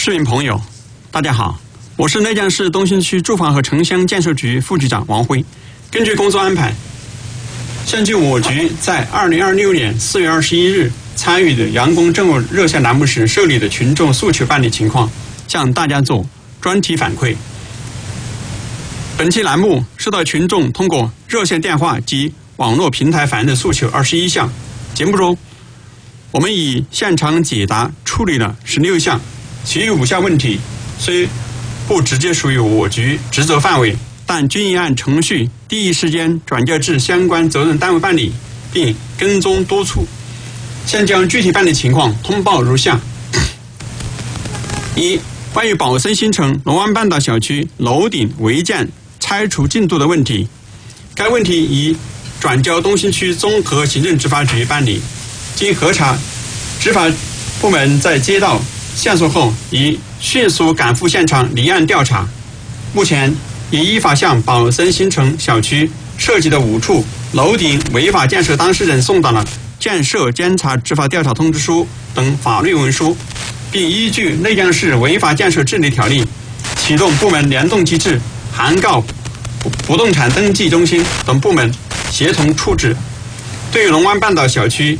市民朋友，大家好，我是内江市东兴区住房和城乡建设局副局长王辉。根据工作安排，现就我局在2026年4月21日参与的阳光政务热线栏目时受理的群众诉求办理情况，向大家做专题反馈。本期栏目收到群众通过热线电话及网络平台反映的诉求21项，节目中我们以现场解答处理了16项，其余5项问题虽不直接属于我局职责范围，但均已按程序第一时间转交至相关责任单位办理，并跟踪督促。现将具体办理情况通报如下：一、关于宝森新城龙湾半岛小区楼顶违建拆除进度的问题，该问题已转交东兴区综合行政执法局办理。经核查，执法部门在接到线索后，已迅速赶赴现场立案调查。目前已依法向宝森新城小区涉及的5处楼顶违法建设当事人送达了建设监察执法调查通知书等法律文书，并依据内江市违法建设治理条例，启动部门联动机制，函告不动产登记中心等部门协同处置。对于龙湾半岛小区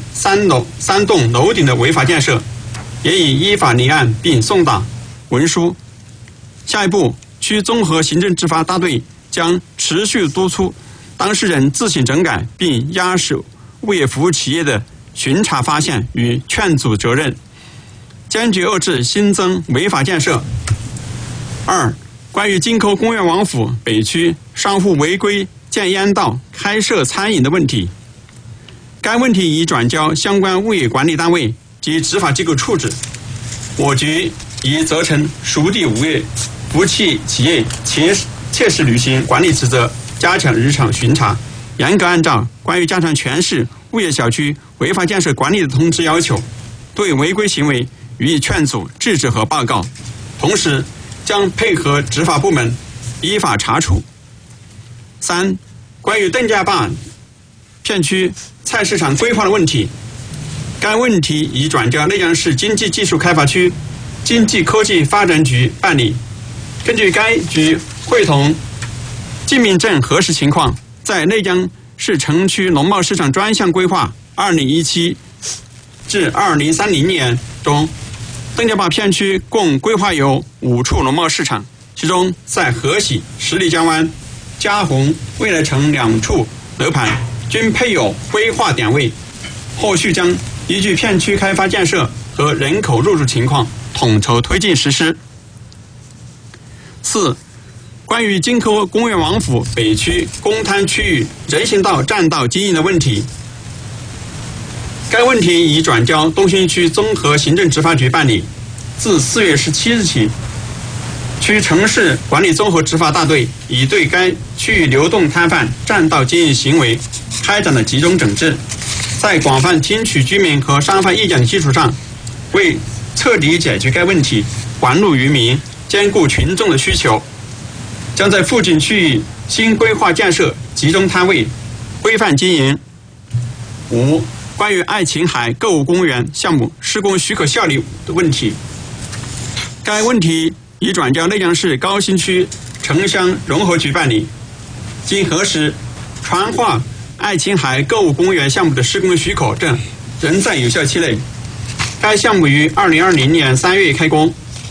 3栋楼顶的违法建设，也已依法立案并送达文书。下一步，区综合行政执法大队将持续督促当事人自行整改，并压实物业服务企业的巡查发现与劝阻责任，坚决遏制新增违法建设。2、关于京口公园王府北区商户违规建烟道、开设餐饮的问题，该问题已转交相关物业管理单位及执法机构处置。我局已责成属地物业服务企业切实履行管理职责，加强日常巡查，严格按照关于加强全市物业小区违法建设管理的通知要求，对违规行为予以劝阻、制止和报告，同时将配合执法部门依法查处。3、关于邓家坝片区菜市场规划的问题，该问题已转交内江市经济技术开发区经济科技发展局办理。根据该局会同进命证核实情况，在内江市城区农贸市场专项规划2017至2030年中，邓家坝片区共规划有5处农贸市场，其中在河喜、十里江湾、嘉宏、未来城2处楼盘均配有规划点位，后续将依据片区开发建设和人口入住情况统筹推进实施。4、关于京口公园王府北区公摊区域人行道占道经营的问题，该问题已转交东兴区综合行政执法局办理。自4月17日起，区城市管理综合执法大队已对该区域流动摊贩占道经营行为开展了集中整治，在广泛听取居民和商贩意见的基础上，为彻底解决该问题，还路于民，兼顾群众的需求，将在附近区域新规划建设集中摊位，规范经营。5、关于爱琴海购物公园项目施工许可效力的问题，该问题已转交内江市高新区城乡融合局办理。经核实，传话爱琴海购物公园项目的施工许可证仍在有效期内。该项目于2020年3月开工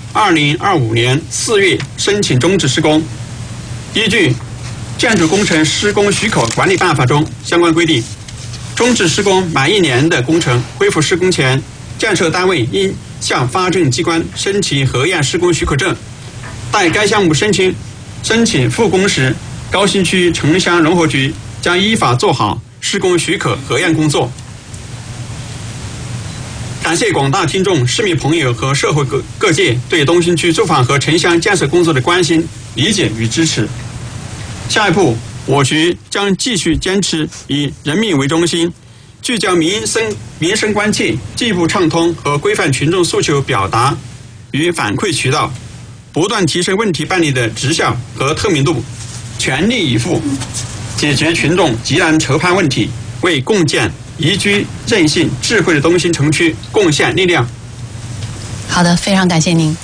，2025年4月申请终止施工。依据《建筑工程施工许可管理办法》中相关规定，终止施工满1年的工程恢复施工前，建设单位应向发证机关申请核验施工许可证。待该项目申请复工时，高新区城乡融合局将依法做好施工许可核验工作。感谢广大听众、市民朋友和社会各界对东兴区住房和城乡建设工作的关心、理解与支持。下一步，我局将继续坚持以人民为中心，聚焦民生关切，进一步畅通和规范群众诉求表达与反馈渠道，不断提升问题办理的质效和透明度，全力以赴解决群众急难愁盼问题，为共建宜居、韧性、智慧的东兴城区贡献力量。 好的，非常感谢您。